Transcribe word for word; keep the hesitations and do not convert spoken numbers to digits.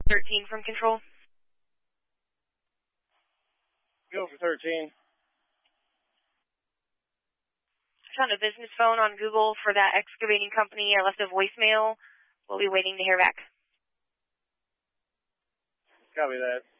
thirteen from Control. Go for thirteen. I found a business phone on Google for that excavating company. I left a voicemail. We'll be waiting to hear back. Copy that.